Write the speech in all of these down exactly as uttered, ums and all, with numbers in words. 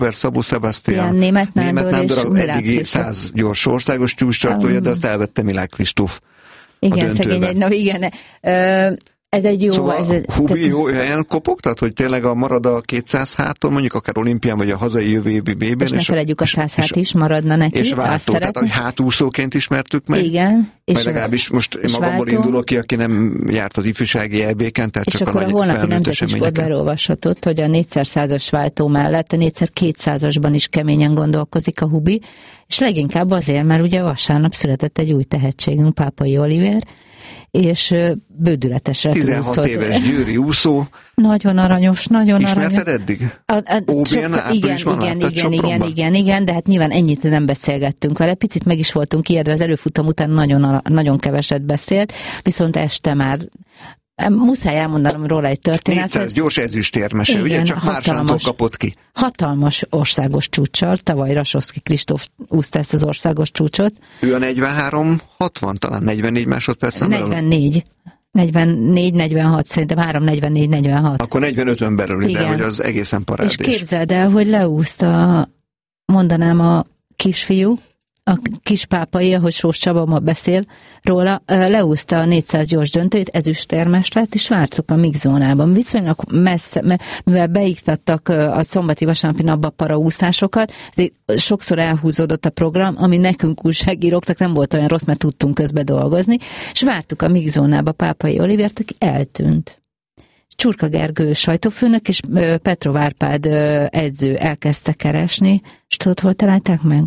Doktor Szabó Sebastian, Németh Nándor, Németh Nándor és eddigi száz gyors országos csúcstartója, de azt elvette Milák Kristóf. Igen, szegény egy, na igen. Ö, ez egy jó... Szóval ez egy, Hubi tehát, jó helyen kopogtat, hogy tényleg a marad a kétszáz háton, mondjuk akár olimpián, vagy a hazai jövő évi bé bén. És ne felejtjük, a száz hát is maradna neki. És váltó, tehát hogy hátúszóként ismertük meg. Igen. És legalábbis most én magamból váltó. Indulok ki, aki nem járt az ifjúsági é béken, tehát és csak akkor a, a holnapi nemzeti sportban olvashatott, hogy a négyszer százas váltó mellett a négyszer kétszázasban is keményen gondolkozik a Hubi, és leginkább azért, mert ugye vasárnap született egy új tehetségünk, Pápai Olivér, és bődületesre tizenhat túlszott. Éves győri úszó. Nagyon aranyos, nagyon aranyos. Ismerted eddig? A, a, sokszor, igen, igen, igen, igen, igen, igen, de hát nyilván ennyit nem beszélgettünk vele, picit meg is voltunk ijedve, az előfutam után nagyon, nagyon keveset beszélt, viszont este már muszáj elmondanom róla egy történetet. négyszáz gyors ezüstérmese, ugye csak Mársántól kapott ki. Hatalmas országos csúccsal, tavaly Rasovszky Kristóf úszta ezt az országos csúcsot. Ő a negyvenhárom hatvan, talán negyvennégy másodpercen negyvennégy. negyvennégy negyvenhat, szerintem három negyvennégy negyvenhat. Akkor negyvenötön belül, igen. De hogy az egészen parádés. És képzeld el, hogy leúszta, mondanám, a kisfiú, a kispápai, ahogy Sós Csaba ma beszél róla, leúszta a négyszáz gyors döntőt, ezüstérmes lett, és vártuk a mixzónában. Viszonylag messze, mivel beiktattak a szombati vasárnapi napba paraúszásokat, ezért sokszor elhúzódott a program, ami nekünk újságíróknak nem volt olyan rossz, mert tudtunk közbe dolgozni, és vártuk a mixzónába Pápai Olivért, aki eltűnt. Csurka Gergő sajtófőnök és Petrov Árpád edző elkezdte keresni, és tudod, hol találták meg?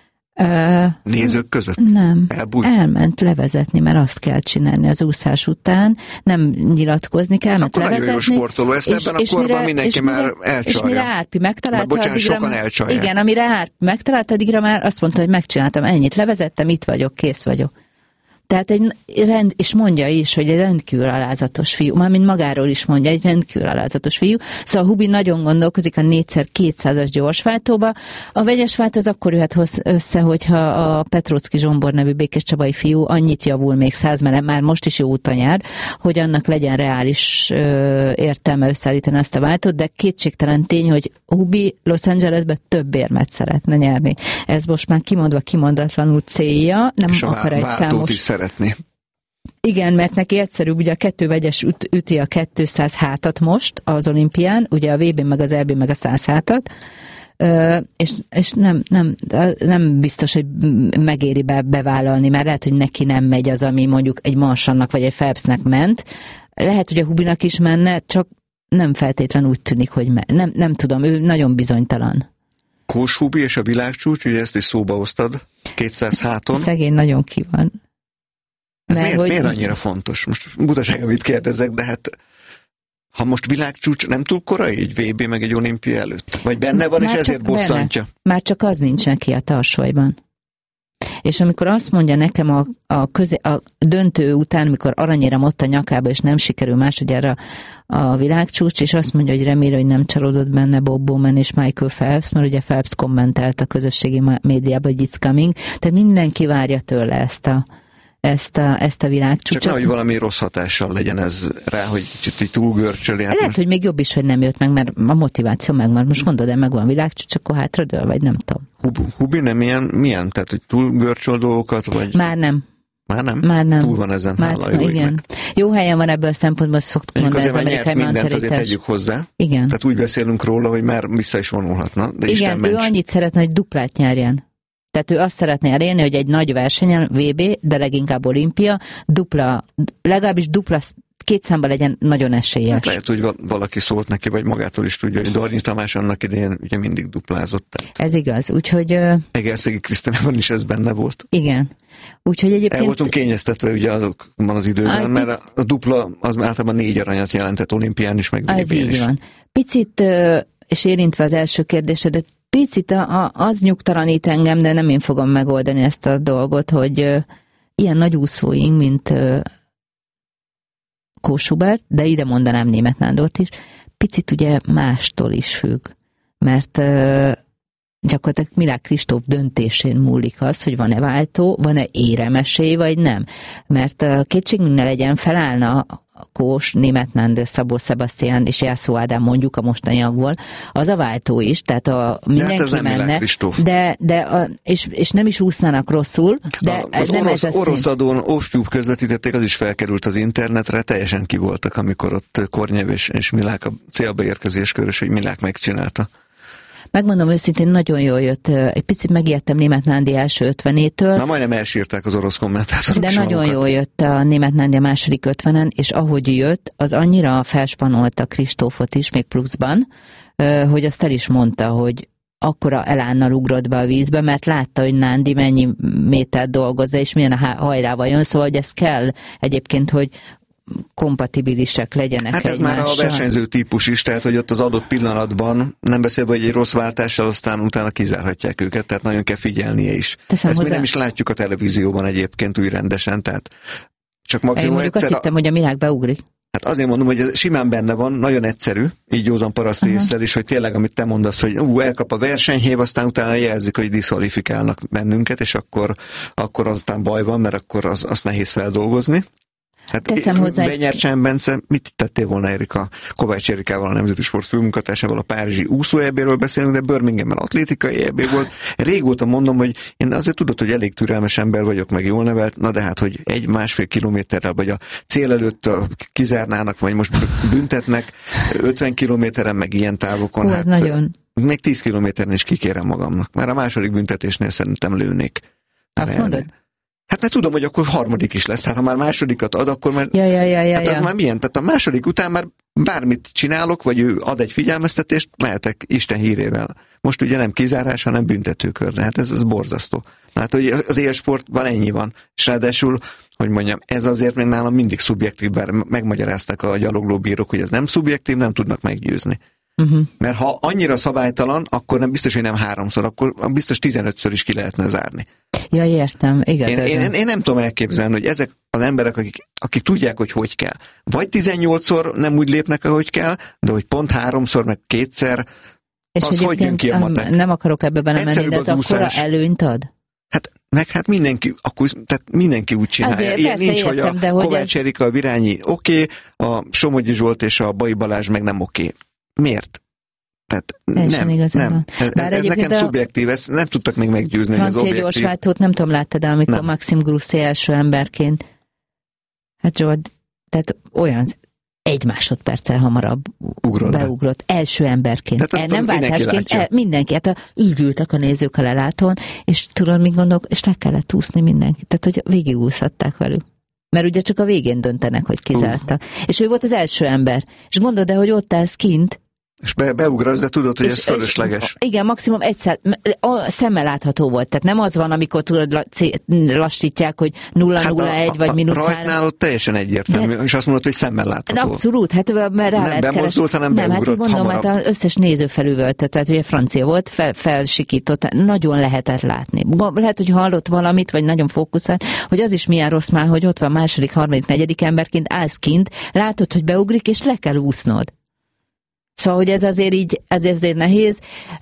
Uh, Nézők között? Nem. Elbújt. Elment levezetni, mert azt kell csinálni az úszás után, nem nyilatkozni kell, mert akkor levezetni. Akkor nagyon jó sportoló, ezt és, ebben és a korban mire, mindenki és már mire, elcsalja. És mire Árpi megtalálta, bocsánat, addigra sokan már, elcsalják. igen, amire Árpi megtalálta, addigra már azt mondta, hogy megcsináltam ennyit, levezettem, itt vagyok, kész vagyok. Tehát egy rend, és mondja is, hogy egy rendkívül alázatos fiú, mármint magáról is mondja, egy rendkívül alázatos fiú. Szóval Hubi nagyon gondolkozik a négyszer kétszázas gyorsváltóba. A vegyesváltó az akkor jöhet össze, hogyha a Petróczky Zsombor nevű Békés Csabai fiú annyit javul még száz, mert már most is jó úton jár, hogy annak legyen reális ö, értelme összeállítani ezt a váltót, de kétségtelen tény, hogy Hubi Los Angelesben több érmet szeretne nyerni. Ez most már kimondva kimondatlanul célja, nem és akar egy számos... szeretni. Igen, mert neki egyszerűbb, ugye a kettő vegyes üt, üti a kétszáz hátat most az olimpián, ugye a vé bén meg az é bén meg a száz hátat, Ö, és, és nem, nem, nem biztos, hogy megéri be, bevállalni, mert lehet, hogy neki nem megy az, ami mondjuk egy Marsannak vagy egy Phelpsnek ment. Lehet, hogy a Hubinak is menne, csak nem feltétlen úgy tűnik, hogy me- nem, nem tudom, ő nagyon bizonytalan. Kós Hubi és a világcsúcs, ugye ezt is szóba hoztad, kétszáz háton. Szegény nagyon ki van. Ez miért, hogy... miért annyira fontos? Most butaság, amit kérdezek, de hát ha most világcsúcs nem túl korai, egy vé bé meg egy olimpia előtt? Vagy benne van, már és ezért bosszantja? Benne. Már csak az nincs neki a tarsolyban. És amikor azt mondja nekem a, a, közé, a döntő után, mikor aranyérem ott a nyakába, és nem sikerül másodjára a világcsúcs, és azt mondja, hogy remélem, hogy nem csalódott benne Bob Bowman és Michael Phelps, mert ugye Phelps kommentelt a közösségi médiában, hogy it's coming, tehát mindenki várja tőle ezt a ezt a, ezt a világcsúcsot. Csak nehogy valami rossz hatással legyen ez rá, hogy kicsit így túlgörcsöli. Hát lehet, most... hogy még jobb is, hogy nem jött meg, mert a motiváció megvan. Most gondolod, meg van világcsúcs, akkor hátradől, vagy nem tudom. Hubi, Hubi nem ilyen, milyen? Tehát, hogy túlgörcsöl dolgokat, vagy... Már nem. Már nem? Már nem. Túl van ezen, Már, hála jó igen. égnek. Jó helyen van ebből a szempontból, szoktuk mondani, ez amerikai mindent azért tegyük hozzá. Igen. Tehát úgy beszélünk róla, hogy már vissza is vonulhatna. De igen, ő annyit szeretne, hogy duplát nyerjen. Tehát ő azt szeretné elérni, hogy egy nagy versenyen, vé bé, de leginkább olimpia, dupla, legalábbis dupla, két számba legyen nagyon esélyes. Hát lehet, hogy valaki szólt neki, vagy magától is tudja, hogy Darnyi Tamás annak idején ugye mindig duplázott. Tehát. Ez igaz, úgyhogy... Egerszegi Krisztinában is ez benne volt. Igen. Úgyhogy egyébként... El voltunk kényeztetve ugye azokban az időben, Aj, mert pic... a dupla az általában négy aranyat jelentett olimpián is, meg vé bén is. Ez így van. Picit, és érintve az első kérdésedet, picit az nyugtalanít engem, de nem én fogom megoldani ezt a dolgot, hogy ilyen nagy úszóink, mint Kós Hubert, de ide mondanám Németh Nándort is, picit ugye mástól is függ, mert gyakorlatilag Milák Kristóf döntésén múlik az, hogy van-e váltó, van-e éremesély, vagy nem. Mert kétségünk ne legyen, felállna Kós, Németh Nándor, Szabó Sebastian és Jászó Ádám mondjuk a mostaniakból, az a váltó is, tehát a mindenki hát menne, de, de a, és, és nem is úsznának rosszul, de a, ez az nem orosz, ez a orosz adón off-tube közvetítették, az is felkerült az internetre, teljesen ki voltak, amikor ott Kornyev és, és Milák a célba érkezés körös, hogy Milák megcsinálta. Megmondom őszintén, nagyon jól jött. Egy picit megijedtem Németh Nándi első ötvenétől. Na majdnem elsírták az orosz kommentátorok. De nagyon jól jött a Németh Nándi a második ötvenen, és ahogy jött, az annyira felspanolta Kristófot is, még pluszban, hogy azt el is mondta, hogy akkora elánnal ugrott be a vízbe, mert látta, hogy Nándi mennyi métert dolgozza, és milyen a hajrával jön, szóval hogy ez kell egyébként, hogy kompatibilisek legyenek Hát ez egymással. már a versenyző típus is, tehát hogy ott az adott pillanatban, nem beszélve, hogy egy rossz váltással aztán utána kizárhatják őket, tehát nagyon kell figyelnie is. Teszem Ezt hozzá... mi nem is látjuk a televízióban egyébként úgy rendesen, tehát csak maximum Én egyszer... azt hittem, hogy a Milák beugrik. Hát azért mondom, hogy ez simán benne van, nagyon egyszerű, így józan paraszt észre is, hogy tényleg, amit te mondasz, hogy ú, elkap a versenyhév, aztán utána jelzik, hogy diszkvalifikálnak bennünket, és akkor, akkor aztán baj van, mert akkor az, azt nehéz feldolgozni. Hát Teszem hozzá... Benyercsán Bence, mit tettél volna Erika, Kovács Erikával, a Nemzeti Sport főmunkatársával, a párizsi úszó é bé-ről beszélünk, de Birminghamben atlétikai é bé volt. Régóta mondom, hogy én azért tudod, hogy elég türelmes ember vagyok, meg jól nevelt, na de hát, hogy egy-másfél kilométerrel, vagy a cél előtt a kizárnának, vagy most büntetnek ötven kilométeren, meg ilyen távokon. Hú, hát nagyon. Még tíz kilométeren is kikérem magamnak. Már a második büntetésnél szerintem lőnék. Azt mondod? Hát mert tudom, hogy akkor harmadik is lesz. Hát ha már másodikat ad, akkor már... Ja, ja, ja, ja, hát az ja. már milyen? Tehát a második után már bármit csinálok, vagy ő ad egy figyelmeztetést, mehetek Isten hírével. Most ugye nem kizárás, hanem büntetőkör. De hát ez, ez borzasztó. Hát, hogy az élsportban ennyi van. És ráadásul, hogy mondjam, ez azért még nálam mindig szubjektív, bár megmagyarázták a gyaloglóbírók, hogy ez nem szubjektív, nem tudnak meggyőzni. Uh-huh. Mert ha annyira szabálytalan, akkor nem biztos, hogy nem háromszor, akkor biztos tizenötször is ki lehetne zárni. Ja, értem, igaz. Én, én, én nem tudom elképzelni, hogy ezek az emberek, akik, akik tudják, hogy hogy kell. Vagy tizennyolcszor nem úgy lépnek, ahogy kell, de hogy pont háromszor, meg kétszer, és az hogy jön ki a matek? Nem akarok ebbe belemenni, de ez akkora előnyt ad? Hát meg hát mindenki, akkor, tehát mindenki úgy csinálja. Azért, ilyen persze, nincs, értem, hogy a Kovács Erika, a Virányi oké, okay, a Somogyi Zsolt és a Bai Balázs meg nem oké. Okay. Miért? Tehát nem, nem. Ez, ez nekem szubjektív, ezt nem tudtak még meggyőzni. Francia gyorsváltót nem tudom, láttad el, amikor nem. Maxim Grossi első emberként. Hát Zsolt, tehát olyan egy másodperccel hamarabb Ugrod beugrott be. Első emberként. El, nem váltásként, el, mindenki. Hát így ültek a nézők a lelátón, és tudod, mit gondolok, és le kellett úszni mindenki. Tehát, hogy végigúszhatták velük. Mert ugye csak a végén döntenek, hogy kizárta. Uh. És ő volt az első ember. És gondold el, hogy ott állsz kint, és be, beugrasz, de tudod, hogy és, ez fölösleges. Igen, maximum egyszer, a szemmel látható volt. Tehát nem az van, amikor tudod, lassítják, hogy nulla nulla egy, hát vagy mínusz három. Rajtnál ott teljesen egyértelmű, de, és azt mondod, hogy szemmel látható. Abszolút, hát mert rá nem bemozdult, hanem nem, beugrott hát mondom, hamarabb. Hát az összes néző felüvöltött, tehát ugye francia volt, fel, felsikított, nagyon lehetett látni. Lehet, hogy hallott valamit, vagy nagyon fókuszált, hogy az is milyen rossz már, hogy ott van második, harmadik, negyedik emberként, állsz kint, látod, hogy beugrik, és le kell úsznod. Szóval, hogy ez azért így, ez azért nehéz.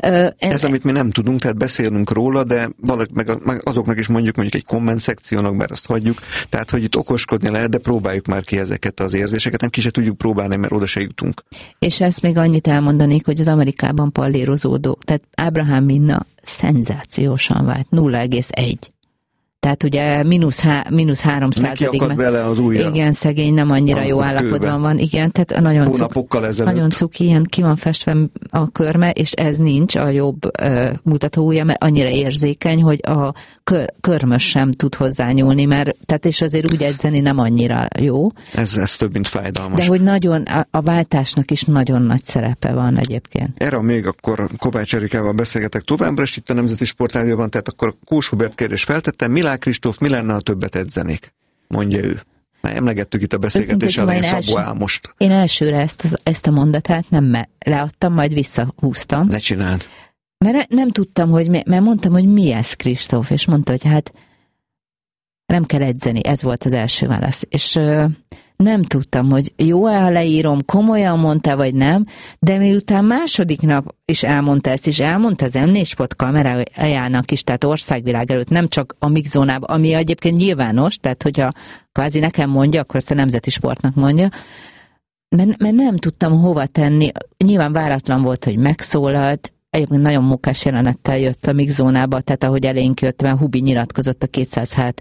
Ez, amit mi nem tudunk, tehát beszélünk róla, de valaki, meg, meg azoknak is mondjuk mondjuk egy komment szekciónak, bár azt hagyjuk, tehát, hogy itt okoskodni lehet, de próbáljuk már ki ezeket az érzéseket, nem ki se tudjuk próbálni, mert oda se jutunk. És ezt még annyit elmondanék, hogy az Amerikában pallérozódó, tehát Abraham Minna szenzációsan vált, nulla egész egy. Tehát ugye mínusz, há, mínusz három százalék. Neki bele az ujja. Igen, szegény, nem annyira a jó állapotban van. Igen, tehát nagyon, cuk, nagyon cuki, ilyen ki van festve a körme, és ez nincs a jobb uh, mutató ujja, mert annyira érzékeny, hogy a kör, körmös sem tud hozzányúlni, mert tehát és azért úgy edzeni nem annyira jó. Ez, ez több, mint fájdalmas. De hogy nagyon, a, a váltásnak is nagyon nagy szerepe van egyébként. Erre még akkor Kovács Erikával beszélgetek továbbra, és itt a Nemzeti Sportrádióban, tehát akkor Kós Hubert kérdés feltettem, Milák Kristóf, mi lenne, ha többet edzenék? Mondja ő. Már emlegettük itt a beszélgetés elején Szabó Ámost. Én elsőre ezt, az, ezt a mondatát nem me- leadtam, majd visszahúztam. Ne csináld. Mert nem tudtam, hogy mi, mert mondtam, hogy mi ez Kristóf, és mondta, hogy hát nem kell edzeni, ez volt az első válasz. És nem tudtam, hogy jó-e leírom, komolyan mondta, vagy nem, de miután második nap is elmondta ezt, és elmondta az em négy Sport kamerájának is, tehát országvilág előtt, nem csak a mixzónában, ami egyébként nyilvános, tehát hogyha kvázi nekem mondja, akkor ezt a Nemzeti Sportnak mondja, mert, mert nem tudtam hova tenni. Nyilván váratlan volt, hogy megszólalt, egyébként nagyon munkás jelenettel jött a mixzónába, tehát ahogy elénk jött, mert Hubi nyilatkozott a kétszázhat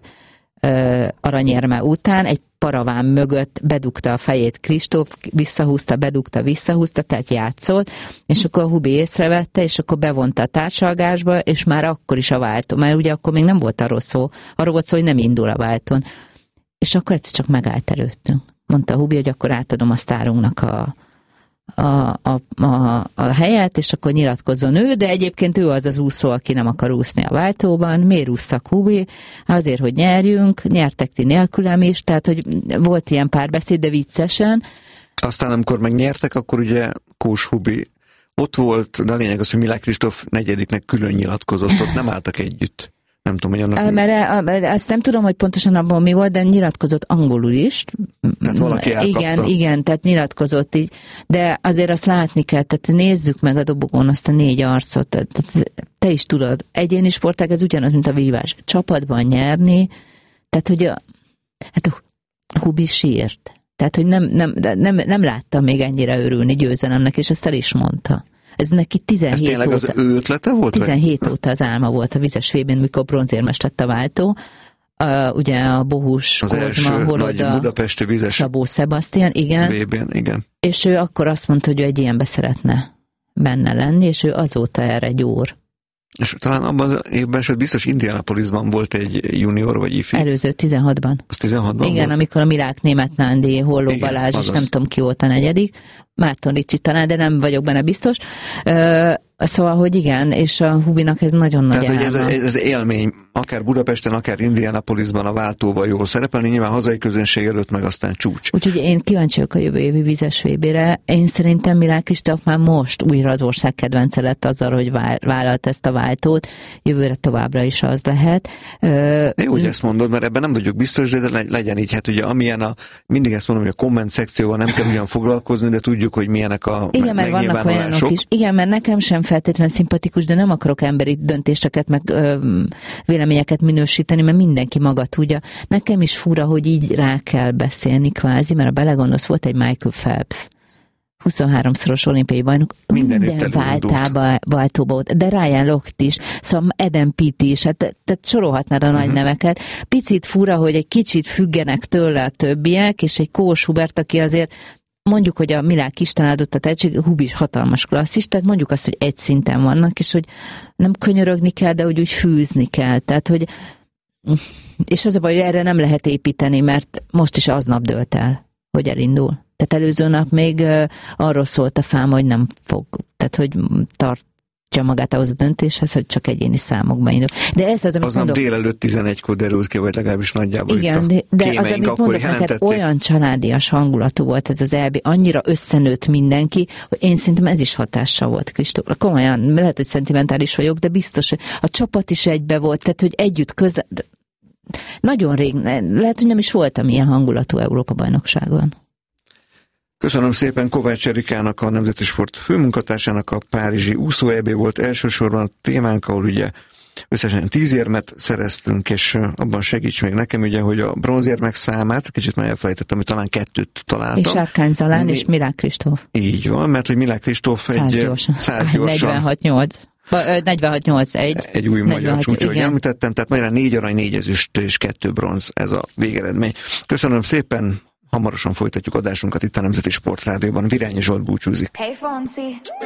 aranyérme után, egy paraván mögött bedugta a fejét Kristóf, visszahúzta, bedugta, visszahúzta, tehát játszott, és akkor a Hubi észrevette, és akkor bevonta a társalgásba, és már akkor is a váltó, mert ugye akkor még nem volt arról szó, arról volt szó, hogy nem indul a váltón. És akkor egyszer csak megállt előttünk. Mondta a Hubi, hogy akkor átadom a sztárunknak a A, a, a, a helyet, és akkor nyilatkozzon ő, de egyébként ő az az úszó, aki nem akar úszni a váltóban. Miért ússzak, Hubi? Azért, hogy nyerjünk, nyertek ti nélkülem is, tehát, hogy volt ilyen párbeszéd, de viccesen. Aztán, amikor megnyertek, akkor ugye Kós Hubi ott volt, de a lényeg az, hogy Milák Kristóf negyediknek külön nyilatkozott, ott nem álltak együtt. Nem tudom, hogy annak... Mert azt nem tudom, hogy pontosan abban mi volt, de nyilatkozott angolul is. Tehát valaki elkapta. Igen, igen, tehát nyilatkozott így. De azért azt látni kell, tehát nézzük meg a dobogón azt a négy arcot. Tehát te is tudod, egyéni sportág ez ugyanaz, mint a vívás. Csapatban nyerni, tehát hogy a, hát a Hubi sírt. Tehát, hogy nem, nem, nem, nem láttam még ennyire örülni győzelemnek, és ezt el is mondta. Ez neki tizenhét Ez tényleg óta, az ő ötlete volt? tizenhét vagy? Óta az álma volt a vizes vébén, mikor bronzérmes lett a váltó. Uh, ugye a Bohus, az Kozma, Horoda, budapesti vizes Szabó Sebastian, igen. vébén, igen. És ő akkor azt mondta, hogy ő egy ilyenbe szeretne benne lenni, és ő azóta erre gyúr. És talán abban az évben, sőt biztos Indianapolisban volt egy junior vagy ifi. Előző tizenhatban. Az tizenhatban Igen, volt? amikor a Milák Német Nándi, Holló Igen, Balázs, azaz. és nem tudom ki volt a negyedik. Márton Ricsi talán, de nem vagyok benne biztos. Uh, szóval, hogy igen, és a Hubinak ez nagyon nagy Tehát, álma. hogy ez, ez élmény, akár Budapesten, akár Indianapolisban a váltóval jól szerepelni, nyilván hazai közönség előtt meg aztán csúcs. Úgyhogy én kíváncsi vagyok a jövő évi vizes vébére. Én szerintem Milák Kristóf már most újra az ország kedvence lett azzal, hogy vállalt ezt a váltót. Jövőre továbbra is az lehet. De jó, hogy ezt mondod, mert ebben nem vagyok biztos, de legyen így. Hát ugye amilyen a, mindig ezt mondom, hogy a komment szekcióval nem kell ugyan foglalkozni, de tudjuk, hogy milyenek a igen, mert vannak olyanok is. Igen, mert nekem sem feltétlenül szimpatikus, de nem akarok emberi döntéseket, meg ö, véleményeket minősíteni, mert mindenki maga tudja. Nekem is fura, hogy így rá kell beszélni kvázi, mert a belegondolsz, volt egy Michael Phelps, huszonháromszoros olimpiai bajnok, minden, minden váltába, váltóba volt, de Ryan Lochte is, szóval Adam Pitt is, hát, tehát sorolhatnád a uh-huh. nagy neveket. Picit fura, hogy egy kicsit függenek tőle a többiek, és egy Kós Hubert, aki azért mondjuk, hogy a Milák Isten áldott a tehetség, Hubi hatalmas klasszis, tehát mondjuk azt, hogy egy szinten vannak, és hogy nem könyörögni kell, de hogy úgy fűzni kell. Tehát, hogy és az a baj, hogy erre nem lehet építeni, mert most is aznap dőlt el, hogy elindul. Tehát előző nap még uh, arról szólt a fám, hogy nem fog, tehát, hogy tartja magát ahhoz a döntéshez, hogy csak egyéni számokban indul. De ez az, amit aznap mondok, délelőtt tizenegykor derült ki, vagy legalábbis nagyjából igen, itt a de, de az, amit mondok neked, olyan családias hangulatú volt ez az é bé, annyira összenőtt mindenki, hogy én szerintem ez is hatással volt Kristófra. Komolyan, lehet, hogy szentimentális vagyok, de biztos, hogy a csapat is egybe volt, tehát, hogy együtt közle... Nagyon rég, lehet, hogy nem is voltam ilyen hangulatú Európa-bajnokságon. Köszönöm szépen Kovács Erikának, a Nemzeti Sport főmunkatársának. A párizsi úszó é bé volt elsősorban a témánk, ahol ugye összesen tíz érmet szereztünk, és abban segíts még nekem, ugye, hogy a bronzérmek számát, kicsit már elfelejtettem, hogy talán kettőt találtam. És Sárkány Zalán Mi... és Milák Kristóf. Így van, mert hogy Milák Kristóf egy száz gyorsan. negyvenhat nyolc. negyvenhat nyolc egy. Egy új magyar csúcs, ahogy említettem, tehát magyarán négy arany, négy ezüst és kettő bronz, ez a végeredmény. Köszönöm szépen, hamarosan folytatjuk adásunkat itt a Nemzeti Sportrádióban. Virányi Zsolt búcsúzik. Hey, Fonsi.